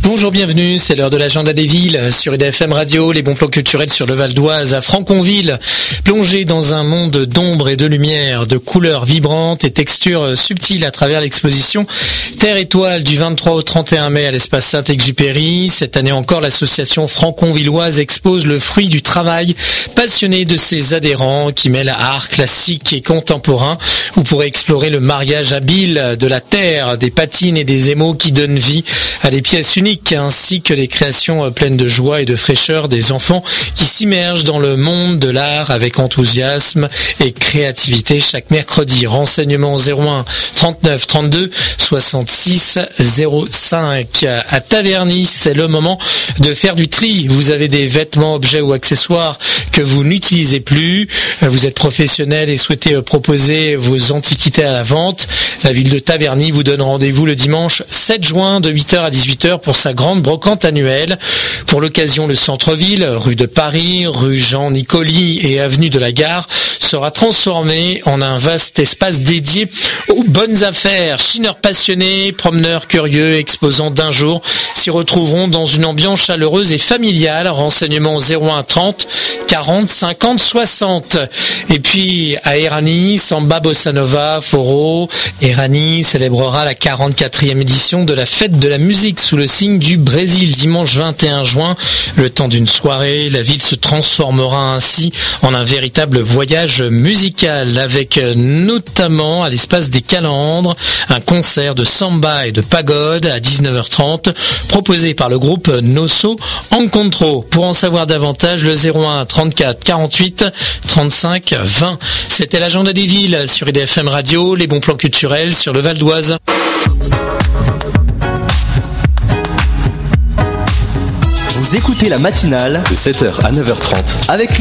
Bonjour, bienvenue, c'est l'heure de l'agenda des villes sur IDFM Radio, les bons plans culturels sur le Val d'Oise, à Franconville, plongé dans un monde d'ombre et de lumière, de couleurs vibrantes et textures subtiles à travers l'exposition Terre Étoile du 23 au 31 mai à l'espace Saint-Exupéry. Cette année encore, l'association franconvilloise expose le fruit du travail passionné de ses adhérents qui mêlent art classique et contemporain. Vous pourrez explorer le mariage habile de la terre, des patines et des émaux qui donnent vie à des pièces uniques, ainsi que les créations pleines de joie et de fraîcheur des enfants qui s'immergent dans le monde de l'art avec enthousiasme et créativité chaque mercredi. Renseignements 01 39 32 66 05. À Taverny, c'est le moment de faire du tri. Vous avez des vêtements, objets ou accessoires que vous n'utilisez plus. Vous êtes professionnel et souhaitez proposer vos antiquités à la vente. La ville de Taverny vous donne rendez-vous le dimanche 7 juin de 8h à 18h pour sa grande brocante annuelle. Pour l'occasion, le centre-ville, rue de Paris, rue Jean-Nicoli et avenue de la Gare, sera transformé en un vaste espace dédié aux bonnes affaires. Chineurs passionnés, promeneurs curieux, exposants d'un jour s'y retrouveront dans une ambiance chaleureuse et familiale. Renseignements 01 30 40 50 60. Et puis à Erani, Samba Bossa Nova, Foro. Erani célébrera la 44e édition de la fête de la musique sous le signe du Brésil dimanche 21 juin. Le temps d'une soirée, la ville se transformera ainsi en un véritable voyage musical avec notamment à l'espace des Calandres un concert de samba et de pagode à 19h30 proposé par le groupe Nosso Encontro. Pour en savoir davantage, le 01 34 48 35 20. C'était l'agenda des villes sur IDFM Radio, les bons plans culturels sur le Val d'Oise. Vous écoutez la matinale de 7h à 9h30 avec